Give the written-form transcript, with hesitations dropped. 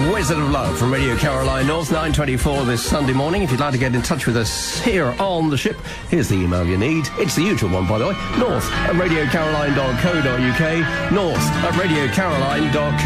Wizard of Love from Radio Caroline North, 9:24 this Sunday morning. If you'd like to get in touch with us here on the ship, here's the email you need. It's the usual one, by the way, north@radiocaroline.co.uk, north@radiocaroline.co.uk.